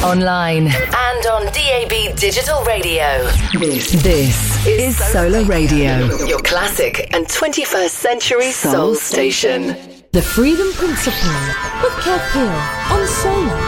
online, and on DAB Digital Radio. This is Solar Radio, your classic and 21st century soul station. The Freedom Principle with Kev Hill on Solar.